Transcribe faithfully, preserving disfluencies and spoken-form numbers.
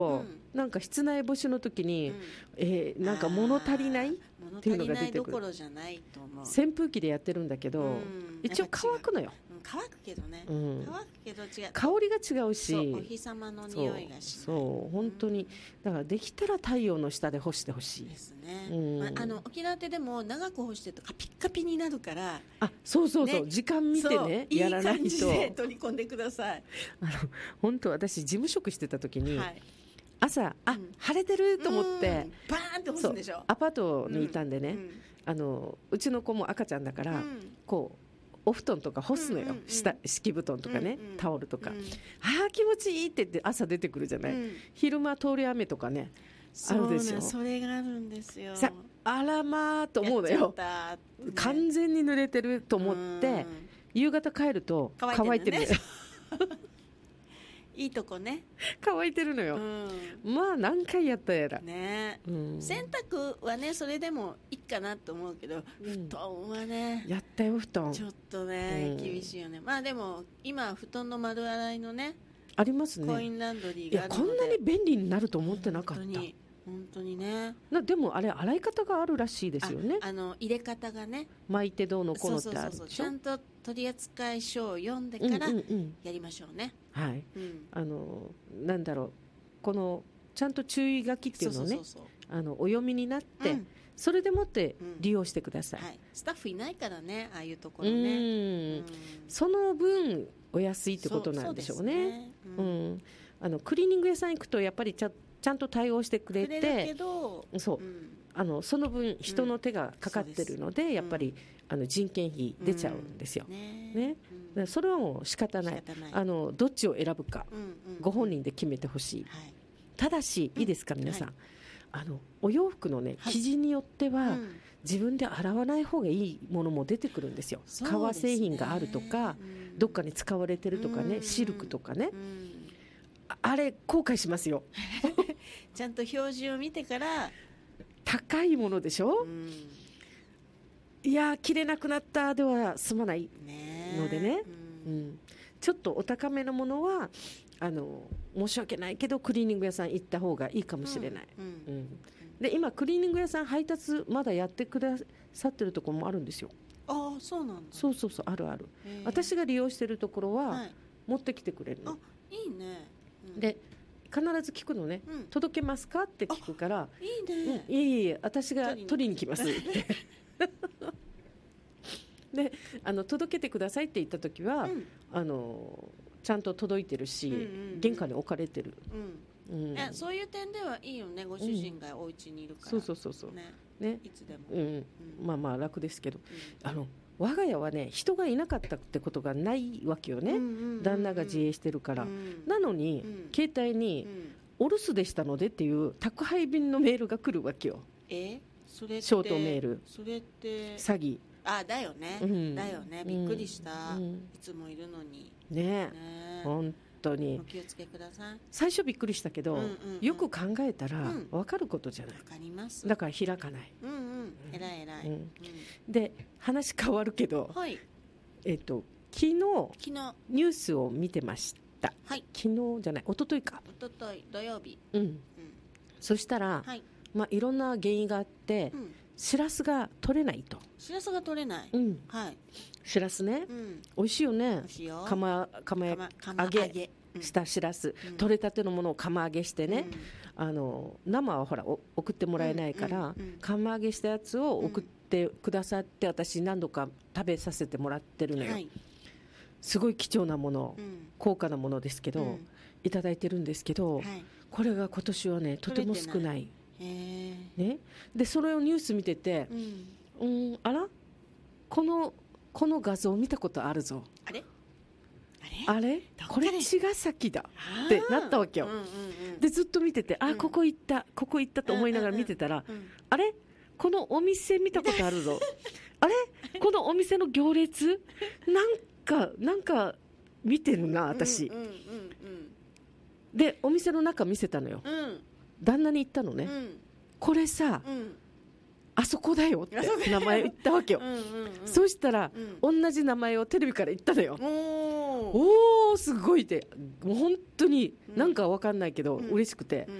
なんか室内干しの時に、うんえー、なんか物足りないっていうのが出てくる。物足りないどころじゃないと思う。扇風機でやってるんだけど、うん、一応乾くのよ。 乾くけどね、うん、乾くけど違う、 香りが違うし、 そうお日様の匂いがしない。 そうそう本当に、だからできたら太陽の下で干してほしいですね、うんまあ、あの沖縄ってでも長く干してるとカピッカピになるから、 あそうそうそう、ね、時間見てねやらないと。いい感じで取り込んでください。 あの本当私事務職してた時に、はい朝あ、うん、晴れてると思って、うん、 バーンって干すんでしょ。 アパートにいたんでね、うん、あのうちの子も赤ちゃんだから、うん、こうお布団とか干すのよ、うんうんうん、下敷布団とかね、うんうん、タオルとか、うん、あー気持ちいいって言って朝出てくるじゃない、うん、昼間通り雨とかねあるでしょ。 それがあるんですよ。 さあらまーと思うのよ、ね、完全に濡れてると思って、うん、夕方帰ると乾いてるいいとこね乾いてるのよ、うん、まあ何回やったやらね、うん、洗濯はねそれでもいいかなと思うけど、うん、布団はねやったよ布団ちょっとね、うん、厳しいよね。まあでも今布団の丸洗いのねありますね、 コインランドリーがあるので。 いやこんなに便利になると思ってなかった。 本当に本当にね。 なでもあれ洗い方があるらしいですよね。 ああの入れ方がね巻いてどうのこうのってあるでしょ。そうそうそうちゃんと取扱書を読んでからやりましょうね、 うんうんうん、はい、うん、あのなんだろうこのちゃんと注意書きっていうのをねそうそうそうそうあのお読みになって、うん、それでもって利用してください、うんはい、 スタッフいないからねああいうところね、うん、 その分お安いってことなんでしょうね。そうですね、うんうん、あのクリーニング屋さん行くとやっぱりちゃちゃんと対応してくれてくれるけどそう、うん、あのその分人の手がかかってるので、うん、やっぱりあの人件費出ちゃうんですよ、うん、ね, ね、うん、それはもう仕方ない、仕方ない。あのどっちを選ぶか、うんうんうん、ご本人で決めてほしい、はい、ただしいいですか皆さん、はい、あのお洋服のね生地によっては、はい、自分で洗わない方がいいものも出てくるんですよ。ですね、革製品があるとか、うん、どっかに使われてるとかね、うん、シルクとかね、うん、あれ後悔しますよちゃんと表示を見てから高いものでしょ、うん、いや着れなくなったでは済まないので ね, ね、うんうん、ちょっとお高めのものはあの申し訳ないけどクリーニング屋さん行った方がいいかもしれない、うんうんうん、で今クリーニング屋さん配達まだやってくださってるところもあるんですよ。 ああそうなんだ。 そうそうそうあるある。私が利用してるところは、はい、持ってきてくれるの。 あいいね、 うん、で必ず聞くのね、うん、届けますかって聞くからいいね、 うん、いえいえ私が取りに来ますってであの届けてくださいって言った時は、うん、あのちゃんと届いてるし、うんうんうん、玄関に置かれてる、 うんうん、えそういう点ではいいよね。ご主人がお家にいるから、うん、 そうそうそうそう、 ねね、 いつでも、 うんうん、まあまあ楽ですけど、うん、あの我が家はね人がいなかったってことがないわけよね、うんうんうんうん、旦那が自営してるから、うん、なのに、うん、携帯に、うん、お留守でしたのでっていう宅配便のメールが来るわけよ。 えそれってショートメール。 それって詐欺。 あだよね、うん、だよねびっくりした、うん、いつもいるのにねえ本当にお気をつけください。 最初びっくりしたけど、うんうんうん、よく考えたら分かることじゃない、 うん、分かります。 だから開かない、 うんうん、えらいえらい、うん、 で話変わるけど、 はいえーと、昨日昨日ニュースを見てました、はい、昨日じゃない一昨日か一昨日土曜日、 うんうん、そしたら、はいまあ、いろんな原因があって、うんしらすが取れないと。 しらすが取れない、 うんはい、 しらすね、うん、美味しいよね。 美味しいよ。 釜釜揚げしたしらす、うん、取れたてのものを釜揚げしてね、うん、あの生はほら送ってもらえないから、うんうんうん、釜揚げしたやつを送ってくださって、私何度か食べさせてもらってるのよ、はい、すごい貴重なもの、うん、高価なものですけど、うん、いただいてるんですけど、はい、これが今年はねとても少ない。ね、でそれをニュース見てて、うん、うんあらこのこの画像見たことあるぞ。 あれあれあれこれ茅ヶ崎だってなったわけよ、うんうんうん、でずっと見ててあここ行ったここ行ったと思いながら見てたら、うんうんうん、あれこのお店見たことあるぞあれこのお店の行列なんかなんか見てるな私、うんうんうんうん、でお店の中見せたのよ、うん旦那に言ったのね、うん、これさ、うん、あそこだよって名前言ったわけようんうん、うん、そうしたら、うん、同じ名前をテレビから言ったのよ。 おおすごいってもう本当になんかわかんないけど、うん、嬉しくて、